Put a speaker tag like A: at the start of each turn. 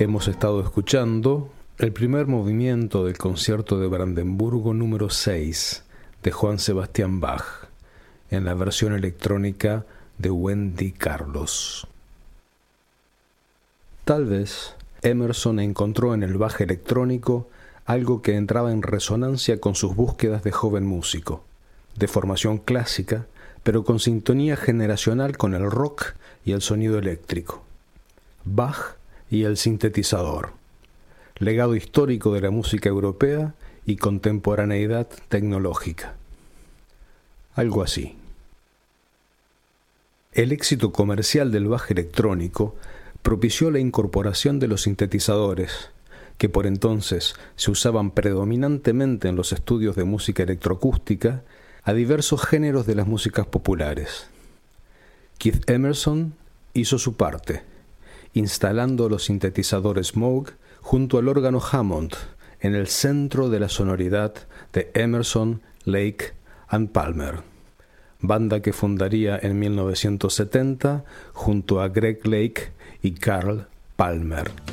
A: Hemos estado escuchando el primer movimiento del concierto de Brandenburgo número 6 de Johann Sebastian Bach, en la versión electrónica de Wendy Carlos. Tal vez Emerson encontró en el Bach electrónico algo que entraba en resonancia con sus búsquedas de joven músico, de formación clásica, pero con sintonía generacional con el rock y el sonido eléctrico. Bach y el sintetizador, legado histórico de la música europea y contemporaneidad tecnológica. Algo así. El éxito comercial del Bach electrónico propició la incorporación de los sintetizadores, que por entonces se usaban predominantemente en los estudios de música electroacústica, a diversos géneros de las músicas populares. Keith Emerson hizo su parte, instalando los sintetizadores Moog junto al órgano Hammond en el centro de la sonoridad de Emerson, Lake and Palmer, banda que fundaría en 1970 junto a Greg Lake y Carl Palmer.